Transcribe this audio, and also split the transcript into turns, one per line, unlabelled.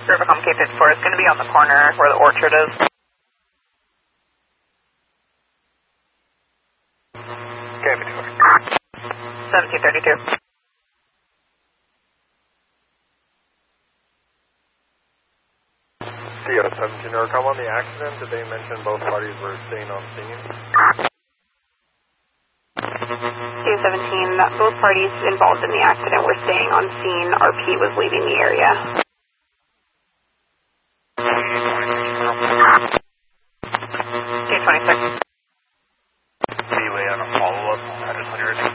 Rivercom K54 is going to be on the corner where the orchard is.
K54.
1732.
CO-17, Rivercom, on the accident, did they mention both parties were staying on scene?
CO-17, both parties involved in the accident were staying on scene. RP was leaving the area. K26.
Anyway, on a follow-up, I just wondered.